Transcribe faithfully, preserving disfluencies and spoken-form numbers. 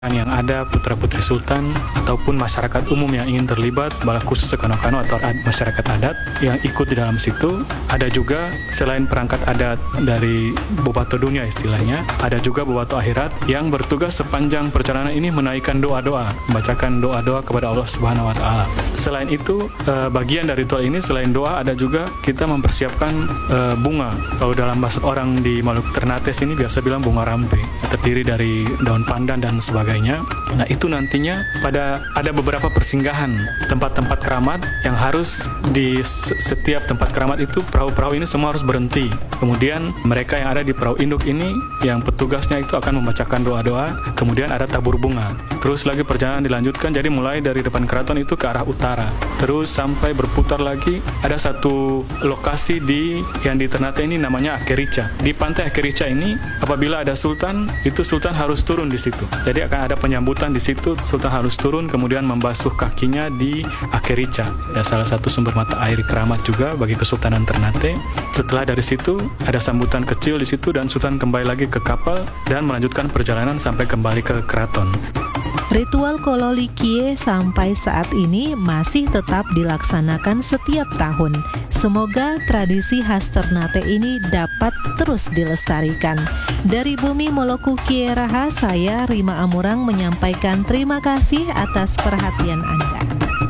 yang ada putra-putri sultan ataupun masyarakat umum yang ingin terlibat, bala khusus Kano-Kano atau ad- masyarakat adat yang ikut di dalam situ. Ada juga selain perangkat adat dari Bobato dunia istilahnya, ada juga Bobato akhirat yang bertugas sepanjang perjalanan ini menaikkan doa-doa, membacakan doa-doa kepada Allah Subhanahu wa taala. Selain itu, eh, bagian dari ritual ini selain doa ada juga kita mempersiapkan eh, bunga. Kalau dalam bahasa orang di Maluku Ternate ini biasa bilang bunga rampe, terdiri dari daun pandan dan sebagainya. Nah, itu nantinya pada ada beberapa persinggahan tempat-tempat keramat yang harus di setiap tempat keramat itu perahu-perahu ini semua harus berhenti. Kemudian mereka yang ada di perahu induk ini yang petugasnya itu akan membacakan doa-doa, kemudian ada tabur bunga. Terus lagi perjalanan dilanjutkan, jadi mulai dari depan keraton itu ke arah utara. Terus sampai berputar lagi ada satu lokasi di yang di Ternate ini namanya Akerica. Di pantai Akerica ini apabila ada sultan, itu sultan harus turun di situ. Jadi akan ada penyambutan di situ, sultan harus turun kemudian membasuh kakinya di Akerica. Ya, salah satu sumber mata air keramat juga bagi Kesultanan Ternate. Setelah dari situ ada sambutan kecil di situ dan sultan kembali lagi ke kapal dan melanjutkan perjalanan sampai kembali ke keraton. Ritual Kololi Kie sampai saat ini masih tetap dilaksanakan setiap tahun. Semoga tradisi khas Ternate ini dapat terus dilestarikan. Dari Bumi Moloku Kie Raha, saya Rima Amurang menyampaikan terima kasih atas perhatian Anda.